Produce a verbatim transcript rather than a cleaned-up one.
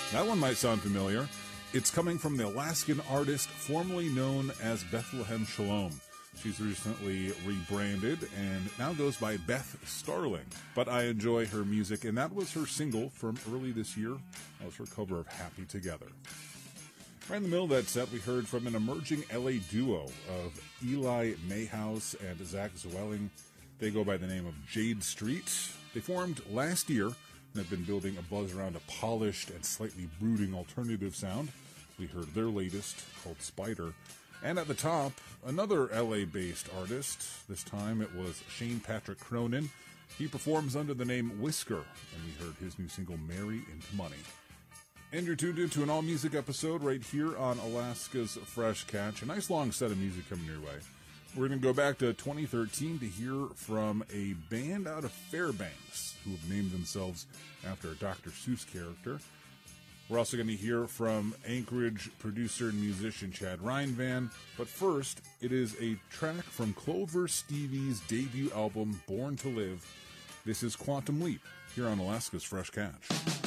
That one might sound familiar. It's coming from the Alaskan artist formerly known as Bethlehem Shalom. She's recently rebranded and now goes by Beth Starling. But I enjoy her music, and that was her single from early this year. That was her cover of Happy Together. Right in the middle of that set, we heard from an emerging L A duo of Eli Mayhouse and Zach Zwelling. They go by the name of Jade Street. They formed last year and have been building a buzz around a polished and slightly brooding alternative sound. We heard their latest, called Spider. And at the top, another L A-based artist. This time it was Shane Patrick Cronin. He performs under the name Whisker, and we heard his new single, Marry Into Money. And you're tuned into an all-music episode right here on Alaska's Fresh Catch. A nice long set of music coming your way. We're going to go back to twenty thirteen to hear from a band out of Fairbanks who have named themselves after a Doctor Seuss character. We're also going to hear from Anchorage producer and musician Chad Reinvan. But first, it is a track from Clover Stevie's debut album, Born to Live. This is Quantum Leap here on Alaska's Fresh Catch.